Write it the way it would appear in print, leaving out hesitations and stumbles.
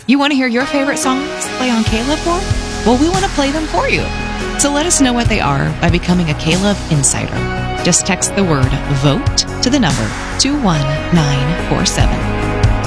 You want to hear your favorite songs play on K-Love Board? Well, we want to play them for you. So let us know what they are by becoming a K-Love Insider. Just text the word VOTE to the number 21947.